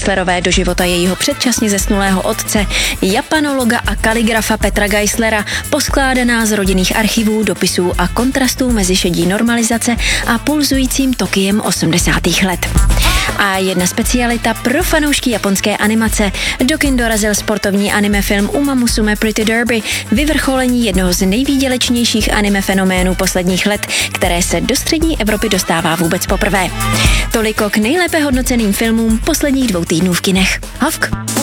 Geislerové do života jejího předčasně zesnulého otce, japanologa a kaligrafa Petra Geislera, poskládaná z rodinných archivů, dopisů a kontrastů mezi šedí normalizace a pulzujícím Tokiem 80. let. A jedna specialita pro fanoušky japonské animace. Do kin dorazil sportovní anime film Uma Musume Pretty Derby, vyvrcholení jednoho z nejvýdělečnějších anime fenoménů posledních let, které se do střední Evropy dostává vůbec poprvé. Toliko k nejlépe hodnoceným filmům posledních 2 týdnů v kinech. Havk.